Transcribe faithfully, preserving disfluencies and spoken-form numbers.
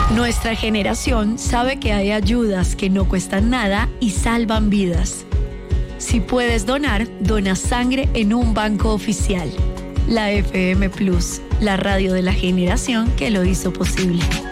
Nuestra generación sabe que hay ayudas que no cuestan nada y salvan vidas. Si puedes donar, dona sangre en un banco oficial. La F M Plus, la radio de la generación que lo hizo posible.